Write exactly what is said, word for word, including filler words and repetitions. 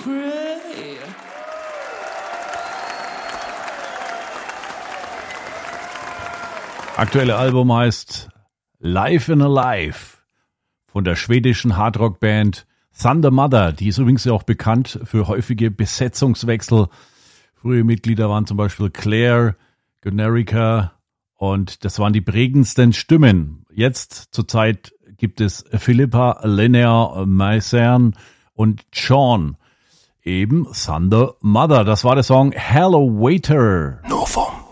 pray. Aktuelle Album heißt Life in a Life von der schwedischen Hardrock-Band Thunder Mother. Die ist übrigens auch bekannt für häufige Besetzungswechsel. Frühe Mitglieder waren zum Beispiel Claire, Generica und das waren die prägendsten Stimmen. Jetzt zurzeit gibt es Philippa, Linnea, Maisern und Sean. Eben Thunder Mother. Das war der Song Hello Waiter. Novum.